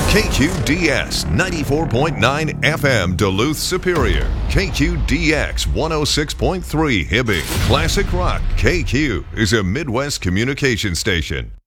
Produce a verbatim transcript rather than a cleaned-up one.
K Q D S ninety-four point nine F M Duluth Superior. K Q D X one oh six point three Hibbing. Classic Rock K Q is a Midwest communication station.